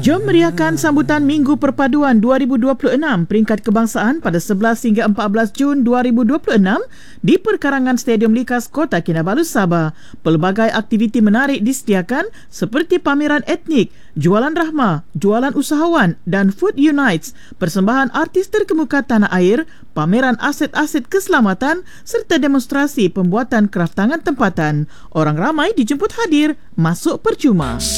Jom meriahkan sambutan Minggu Perpaduan 2026 peringkat kebangsaan pada 11 hingga 14 Jun 2026 di perkarangan Stadium Likas Kota Kinabalu, Sabah. Pelbagai aktiviti menarik disediakan seperti pameran etnik, jualan rahmah, jualan usahawan dan Food Unites, persembahan artis terkemuka tanah air, pameran aset-aset keselamatan serta demonstrasi pembuatan kraf tangan tempatan. Orang ramai dijemput hadir, masuk percuma.